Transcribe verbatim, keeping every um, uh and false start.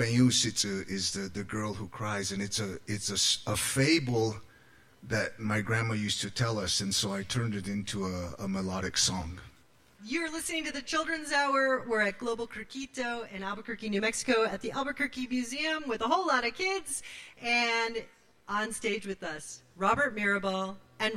Peñus, it's a, is the, the girl who cries, and it's a it's a, s- a fable that my grandma used to tell us, and so I turned it into a, a melodic song. You're listening to the Children's Hour. We're at Global Criquito in Albuquerque, New Mexico, at the Albuquerque Museum with a whole lot of kids. And on stage with us, Robert Mirabal,